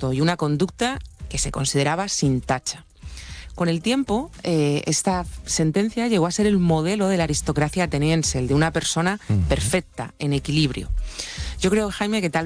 honesto y una conducta que se consideraba sin tacha. Con el tiempo, esta sentencia llegó a ser el modelo de la aristocracia ateniense, el de una persona perfecta, en equilibrio. Yo creo, Jaime, que tal